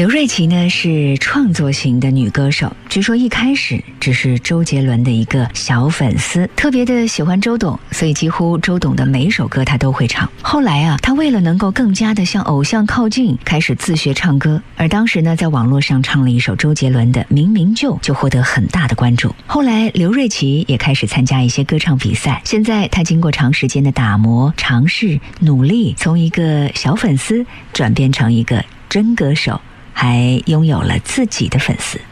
刘瑞琦呢是创作型的女歌手，据说一开始只是周杰伦的一个小粉丝，特别的喜欢周董，所以几乎周董的每一首歌她都会唱。后来啊，她为了能够更加的向偶像靠近，开始自学唱歌，而当时呢在网络上唱了一首周杰伦的《明明就》，就获得很大的关注。后来刘瑞琦也开始参加一些歌唱比赛，现在她经过长时间的打磨、尝试、努力，从一个小粉丝转变成一个真歌手，还拥有了自己的粉丝。